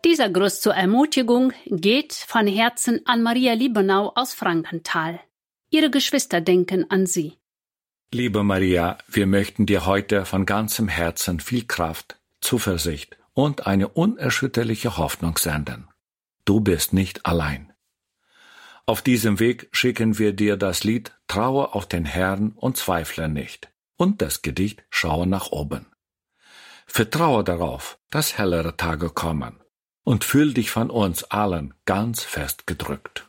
Dieser Gruß zur Ermutigung geht von Herzen an Maria Liebenau aus Frankenthal. Ihre Geschwister denken an Sie. Liebe Maria, wir möchten dir heute von ganzem Herzen viel Kraft, Zuversicht und eine unerschütterliche Hoffnung senden. Du bist nicht allein. Auf diesem Weg schicken wir dir das Lied Traue auf den Herrn und zweifle nicht und das Gedicht Schaue nach oben. Vertraue darauf, dass hellere Tage kommen und fühl dich von uns allen ganz fest gedrückt.